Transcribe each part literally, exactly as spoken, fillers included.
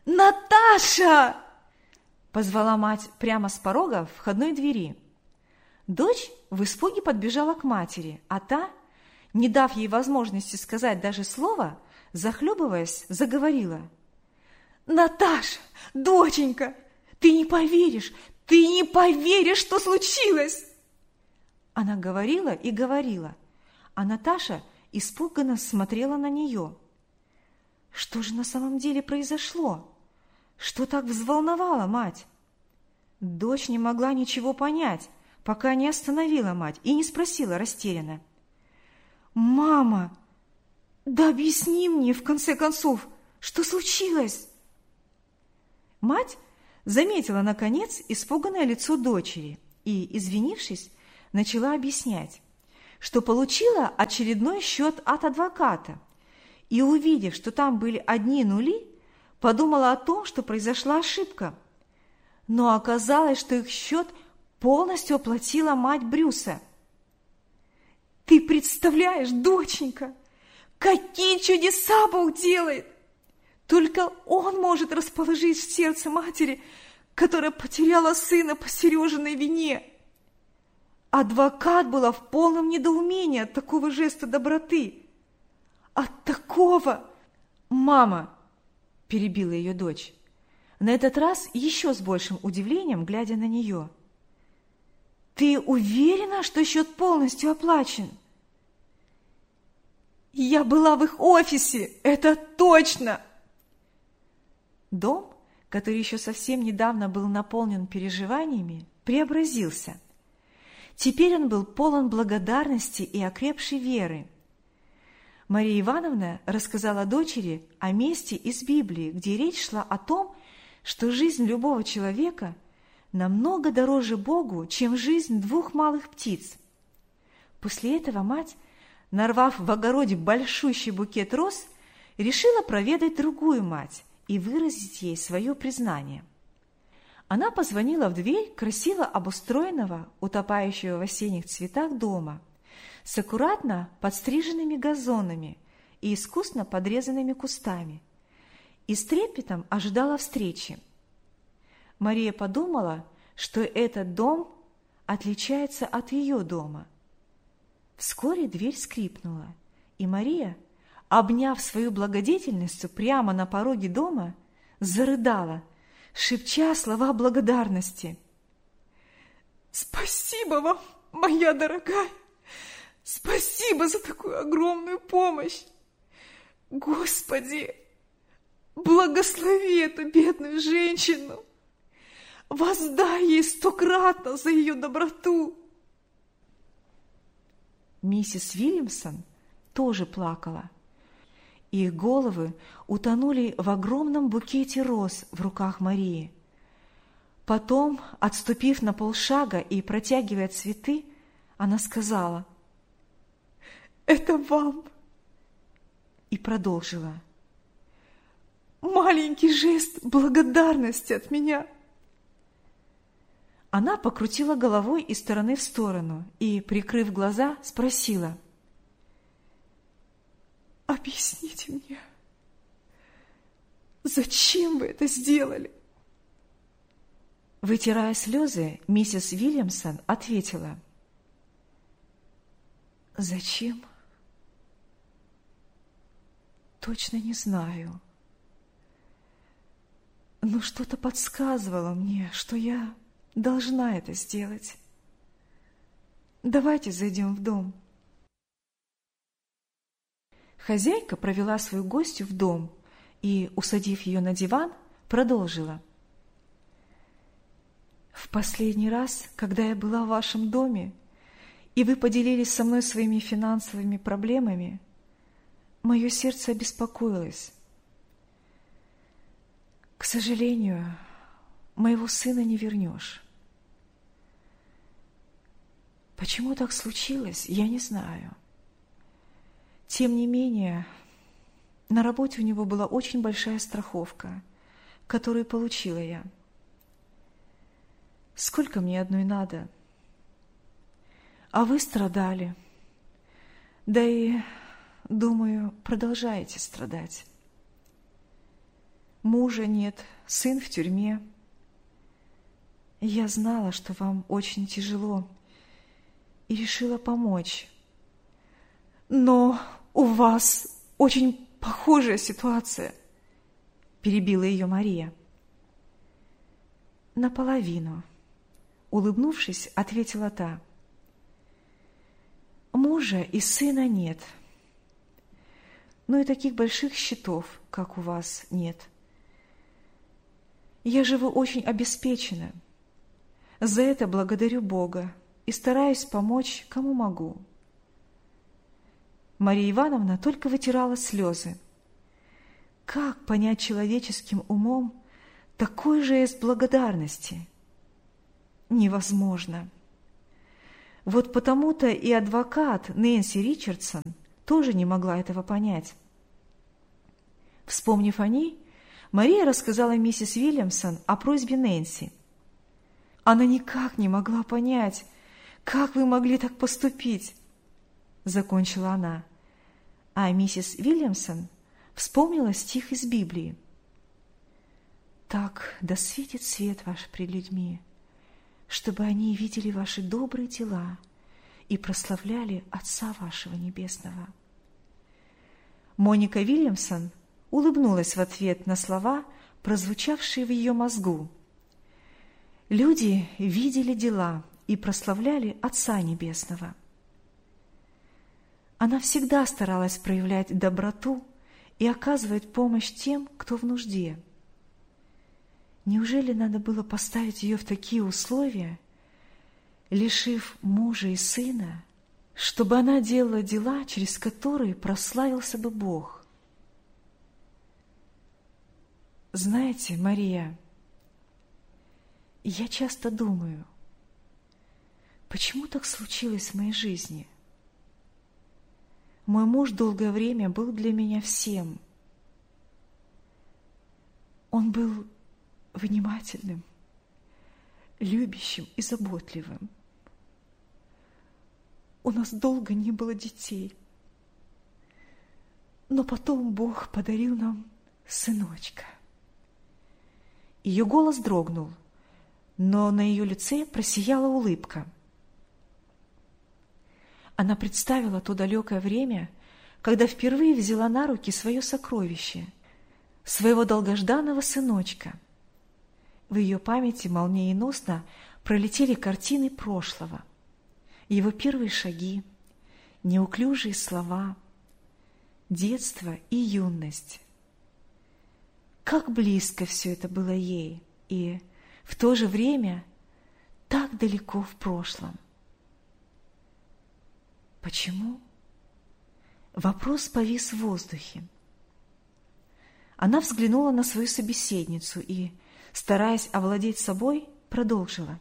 «Наташа!» – позвала мать прямо с порога входной двери. Дочь в испуге подбежала к матери, а та, не дав ей возможности сказать даже слова, захлебываясь, заговорила. «Наташа, доченька, ты не поверишь, ты не поверишь, что случилось!» Она говорила и говорила, а Наташа испуганно смотрела на нее. Что же на самом деле произошло? Что так взволновало мать? Дочь не могла ничего понять, пока не остановила мать и не спросила растерянно. «Мама, да объясни мне, в конце концов, что случилось?» Мать заметила, наконец, испуганное лицо дочери и, извинившись, начала объяснять, что получила очередной счет от адвоката и, увидев, что там были одни нули, подумала о том, что произошла ошибка. Но оказалось, что их счет полностью оплатила мать Брюса. «Ты представляешь, доченька, какие чудеса Бог делает! Только Он может расположить в сердце матери, которая потеряла сына по Сережиной вине». Адвокат была в полном недоумении от такого жеста доброты. От такого... «Мама!» – перебила ее дочь, на этот раз еще с большим удивлением, глядя на нее. «Ты уверена, что счет полностью оплачен?» «Я была в их офисе, это точно!» Дом, который еще совсем недавно был наполнен переживаниями, преобразился. Теперь он был полон благодарности и окрепшей веры. Мария Ивановна рассказала дочери о месте из Библии, где речь шла о том, что жизнь любого человека намного дороже Богу, чем жизнь двух малых птиц. После этого мать, нарвав в огороде большущий букет роз, решила проведать другую мать и выразить ей свое признание. Она позвонила в дверь красиво обустроенного, утопающего в осенних цветах дома с аккуратно подстриженными газонами и искусно подрезанными кустами, и с трепетом ожидала встречи. Мария подумала, что этот дом отличается от ее дома. Вскоре дверь скрипнула, и Мария, обняв свою благодетельницу прямо на пороге дома, зарыдала, шепча слова благодарности. «Спасибо вам, моя дорогая! Спасибо за такую огромную помощь! Господи, благослови эту бедную женщину! Воздай ей стократно за ее доброту!» Миссис Вильямсон тоже плакала. Их головы утонули в огромном букете роз в руках Марии. Потом, отступив на полшага и протягивая цветы, она сказала: «Это вам!» и продолжила: «Маленький жест благодарности от меня!» Она покрутила головой из стороны в сторону и, прикрыв глаза, спросила: «Объясните мне, зачем вы это сделали?» Вытирая слезы, миссис Вильямсон ответила: «Зачем? Точно не знаю. Но что-то подсказывало мне, что я должна это сделать. Давайте зайдем в дом». Хозяйка провела свою гостью в дом и, усадив ее на диван, продолжила: «В последний раз, когда я была в вашем доме, и вы поделились со мной своими финансовыми проблемами, мое сердце обеспокоилось. К сожалению, моего сына не вернешь. Почему так случилось, я не знаю. Тем не менее, на работе у него была очень большая страховка, которую получила я. Сколько мне одной надо? А вы страдали. Да и, думаю, продолжаете страдать. мужа нет, сын в тюрьме. Я знала, что вам очень тяжело, и решила помочь. Но у вас очень похожая ситуация, перебила ее Мария. Наполовину, улыбнувшись, ответила та. Мужа и сына нет, но и таких больших счетов, как у вас, нет. Я живу очень обеспеченно. За это благодарю Бога и стараюсь помочь, кому могу. Мария Ивановна только вытирала слезы. Как понять человеческим умом такой жест благодарности? Невозможно. Вот потому-то и адвокат Нэнси Ричардсон тоже не могла этого понять. Вспомнив о ней, Мария рассказала миссис Уильямсон о просьбе Нэнси. Она никак не могла понять, как вы могли так поступить, закончила она. А миссис Уильямсон вспомнила стих из Библии. «Так да светит свет ваш пред людьми, чтобы они видели ваши добрые дела и прославляли Отца вашего Небесного». Моника Уильямсон улыбнулась в ответ на слова, прозвучавшие в ее мозгу. Люди видели дела и прославляли Отца Небесного. Она всегда старалась проявлять доброту и оказывать помощь тем, кто в нужде. Неужели надо было поставить ее в такие условия, лишив мужа и сына, чтобы она делала дела, через которые прославился бы Бог? Знаете, Мария, я часто думаю, почему так случилось в моей жизни? Мой муж долгое время был для меня всем. Он был внимательным, любящим и заботливым. У нас долго не было детей, но потом Бог подарил нам сыночка. Ее голос дрогнул, но на ее лице просияла улыбка. Она представила то далекое время, когда впервые взяла на руки свое сокровище, своего долгожданного сыночка. В ее памяти молниеносно пролетели картины прошлого, его первые шаги, неуклюжие слова, детство и юность. Как близко все это было ей, и в то же время так далеко в прошлом. Почему? Вопрос повис в воздухе. Она взглянула на свою собеседницу и, стараясь овладеть собой, продолжила.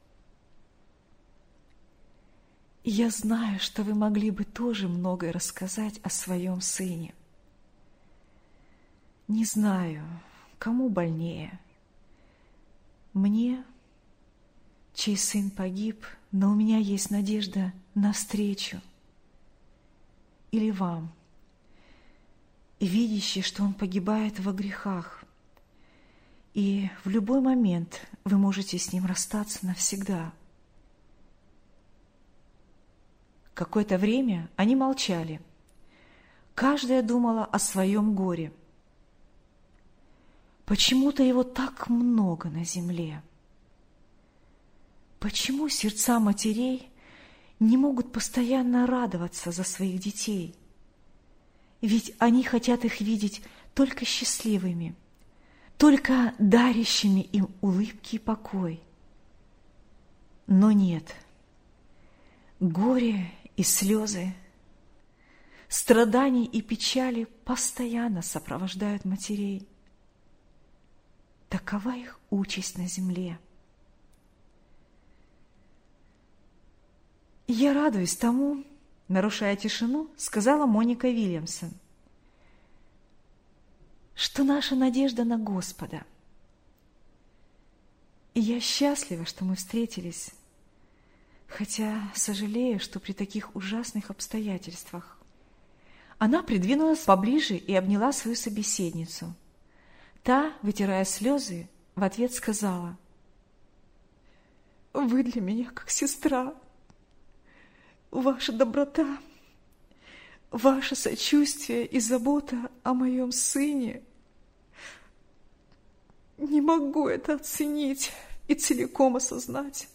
«Я знаю, что вы могли бы тоже многое рассказать о своем сыне. Не знаю, кому больнее. Мне, чей сын погиб, но у меня есть надежда на встречу. Или вам, видящий, что он погибает во грехах, и в любой момент вы можете с ним расстаться навсегда». Какое-то время они молчали. Каждая думала о своем горе. Почему-то его так много на земле. Почему сердца матерей не могут постоянно радоваться за своих детей? Ведь они хотят их видеть только счастливыми, только дарящими им улыбки и покой. Но нет. Горе и слезы, страдания и печали постоянно сопровождают матерей. Такова их участь на земле. «Я радуюсь тому, — нарушая тишину, сказала Моника Уильямсон, — что наша надежда на Господа. И я счастлива, что мы встретились, хотя сожалею, что при таких ужасных обстоятельствах». Она придвинулась поближе и обняла свою собеседницу. Та, вытирая слезы, в ответ сказала: «Вы для меня как сестра. Ваша доброта, ваше сочувствие и забота о моем сыне. Не могу это оценить и целиком осознать.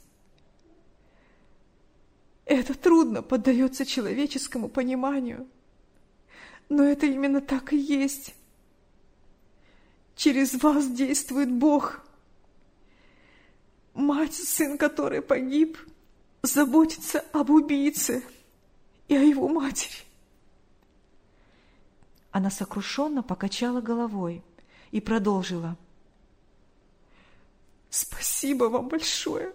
Это трудно поддается человеческому пониманию, но это именно так и есть. Через вас действует Бог. Мать, сын которой погиб, заботится об убийце и о его матери». Она сокрушенно покачала головой и продолжила: «Спасибо вам большое.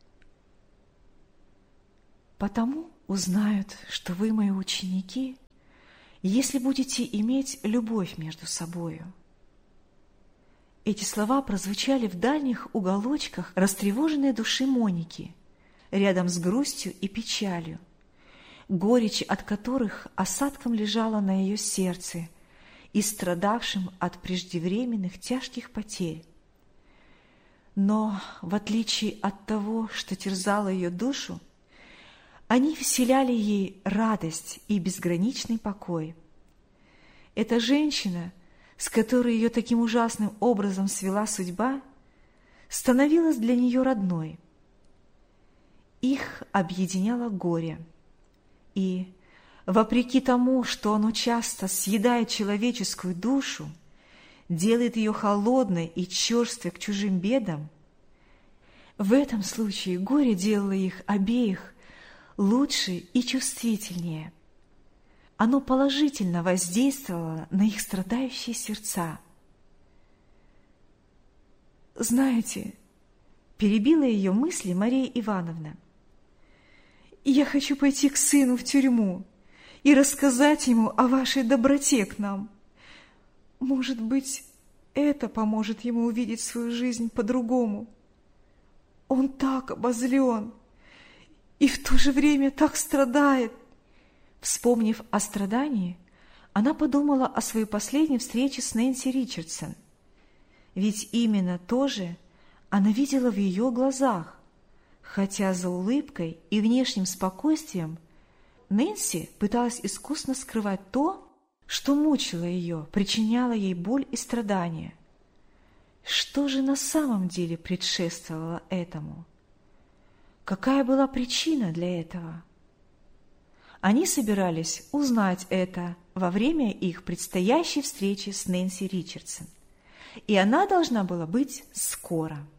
Потому узнают, что вы мои ученики, если будете иметь любовь между собою». Эти слова прозвучали в дальних уголочках растревоженной души Моники, рядом с грустью и печалью, горечь от которых осадком лежала на ее сердце и страдавшим от преждевременных тяжких потерь. Но, в отличие от того, что терзало ее душу, они вселяли ей радость и безграничный покой. Эта женщина, с которой ее таким ужасным образом свела судьба, становилась для нее родной. Их объединяло горе, и, вопреки тому, что оно часто съедает человеческую душу, делает ее холодной и черствой к чужим бедам, в этом случае горе делало их обеих лучше и чувствительнее. Оно положительно воздействовало на их страдающие сердца. «Знаете, — перебила ее мысли Мария Ивановна, — я хочу пойти к сыну в тюрьму и рассказать ему о вашей доброте к нам. Может быть, это поможет ему увидеть свою жизнь по-другому. Он так обозлен и в то же время так страдает». Вспомнив о страдании, она подумала о своей последней встрече с Нэнси Ричардсон. Ведь именно то же она видела в ее глазах, хотя за улыбкой и внешним спокойствием Нэнси пыталась искусно скрывать то, что мучило ее, причиняло ей боль и страдания. Что же на самом деле предшествовало этому? Какая была причина для этого? Они собирались узнать это во время их предстоящей встречи с Нэнси Ричардсон, и она должна была быть скоро.